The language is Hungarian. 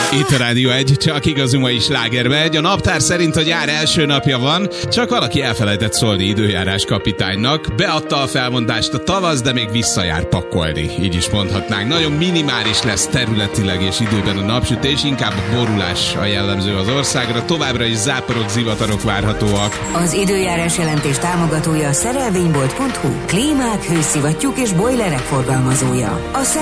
Itt a Rádió 1, csak igazi mai sláger megy. A naptár szerint, hogy jár első napja van, csak valaki elfelejtett szólni időjárás kapitánynak. Beadta a felmondást a tavasz, de még visszajár pakolni. Így is mondhatnánk. Nagyon minimális lesz területileg és időben a napsütés, inkább a borulás a jellemző az országra. Továbbra is záporok, zivatarok várhatóak. Az időjárás jelentés támogatója a szerelvénybolt.hu, klímák, hőszivattyúk és bojlerek forgalmazója. A